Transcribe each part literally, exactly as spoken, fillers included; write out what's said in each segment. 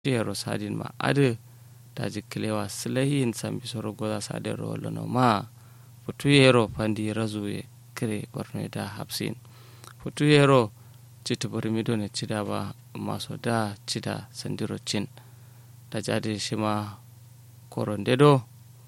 yero sadin ma ade daji kilewa silahin sambi soro goza sade rolo no ma futu yero pandi razuye kire borno da hapsin futu yero cita borimido ne cida ba maso da cida sandiro cin da jadi shima korondedo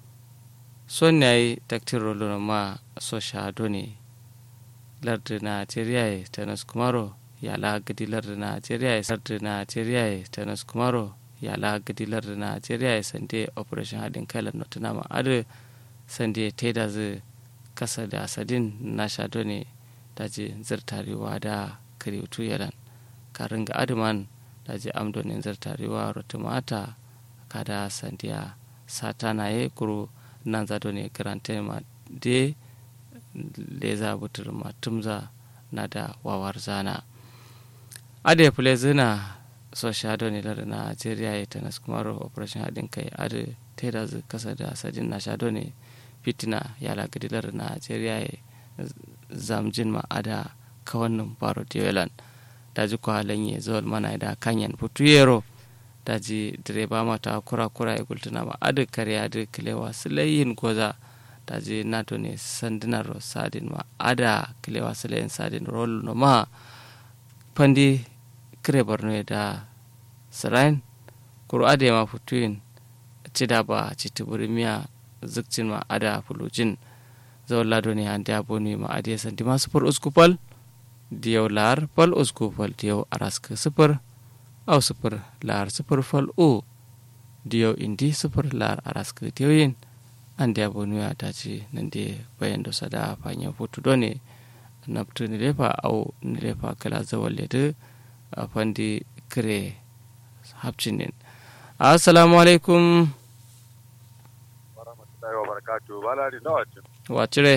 son yayi taktir rolo no ma so shado ne lardi Najeriya tanas kumaro yala gadi lardi Najeriya lardi Najeriya tanas kumaro yala gadi lardi Najeriya sande operation hadin kai lar notuna ma adu sande teda zu kasa da asadin na shado ne daji zartarewa da kariutu yalan karin ga aduman daji amdo ne zartarewa rotumata kada sandiya satana ye kuru nan zado ne garante ma de leza butur matumza na da wawar zana ade fule zina so shado ne lar Najeriya ya tanas kumaro operation hadin kai ade teda zu kasa da sadin na shado ne fitina yala gadi lar Najeriya ya zamjin ma ada kawannin baro dewelan daji ko halanye zol mana da kanyan futuyero daji direba mata kura kura ya gultuna ma ade kare ade kilewa sulayin goza daji nato ne sandinar sadin ma ada kilewa sulayin sadin rol no ma pandi kire borno da sarain kuru ade ma futuyin cida ba citiburi miya zukcin ma ada fulujin zawon lado ne an da boni ma ade sandi ma sufur uskupal diyau lar pal uskupal diyau araska sufur au sufur lar sufur fal u diyau indi sufur lar araska diyau yin an da boni ya dace nan da bayan da sada fanya futu done naftu ni lefa au ni lefa kala zawal ledu a fandi kire hapcinin assalamu alaikum warahmatullahi wabarakatuh balari nawacin wacire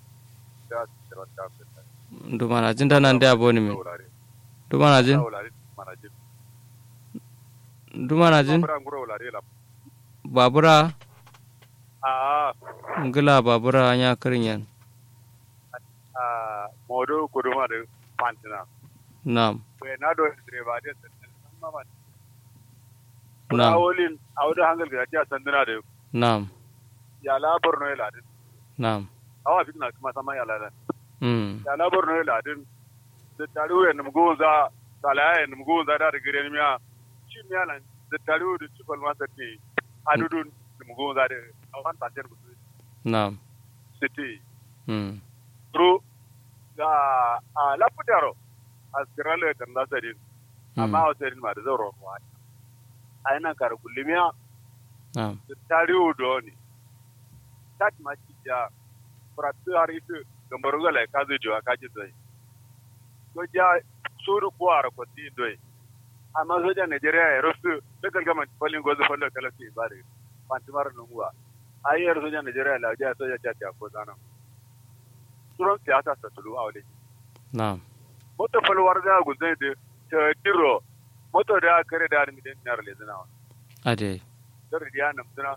dumana jin da nan da aboni mi dumana jin dumana jin babura a ngila babura nya kirinyan a modo kuduma da pantina nam we na do direba da mama nam awolin awdo hangal ga ja sanduna da nam ya la borno ila din nam awa fikna kuma sama ya la mm ya la borno ila din da taru ya num goza salaya num goza da da gire miya shi miya lan da taru da cikol ma sati adudun num goza da awan tantar gudu nam city mm ru ga a laputaro askirale kan da sadin amma o sadin ma da zauro wa ayna kar kullimiya nam da tariu doni tat ma ja pratu haritu gambaru gala ka zo jiwa ka ji zai ko ja suru ko ara ko ti doi amma so ja Nigeria ya rusu daga gama falin gozo fallo kala ti bare pantimar nungwa ayar so ja Nigeria la ja so ja ja ko zana suron siyasa ta tulu a wale nam moto falwar da guzai da ta tiro moto da kare da mi den nar le zana ade dar riya nam zana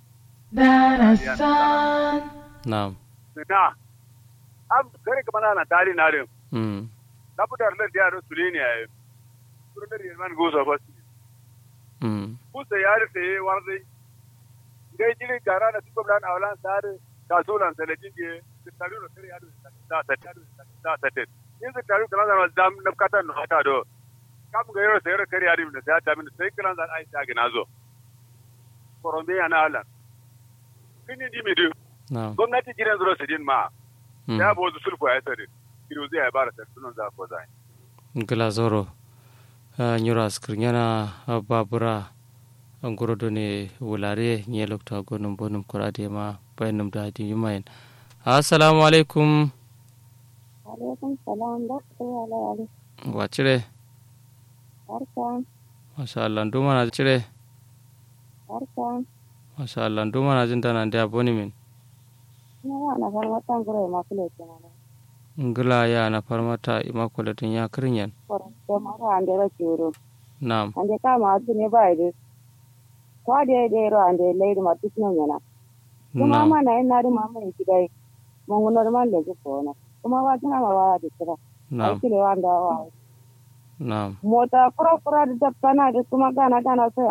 Darasan. nam na am kare kamar na tari na rin mm na fitar da ya rusule ne yayi suron da man gozo fa mm kusa ya rufe warzai dai jiri gara na tuko plan awlan sare kasulan salajin je taru no kare adu da ta taru da ta ta yin da taru kana da zam na kata no hata do kam ga yoro sai kare adu da ta ta min sai kana da ai ta gina zo korombe yana ala kini di mi du nam gwamnati gidan zuro su din ma mm ya bozu sulfu ya tare kiro zai ya bara sunan za ko zai ngila zoro nyura skrinyana babura angoro done wulare nye lokta gonum bonum kurade ma bayanum da hadi yumayen assalamu alaikum alaikum salam da ko ala ala wacire barka masha Allah nduma na cire barka masha Allah nduma na jinda na ndia boni min ina wana ban watan gure ma kule kenan ngila ya na farmata immakulatin ya kirinyan ko ko ma ande ra kiro nam ande ka ma adu ne bai de ko de de ro ande leid ma tisno yana kuma nam ma na ina da mama yi dai mun normal le ko na kuma wa tana ma wa de kira nam kile wa nda wa na'am mota kura kura da dabba na da kuma gana gana sai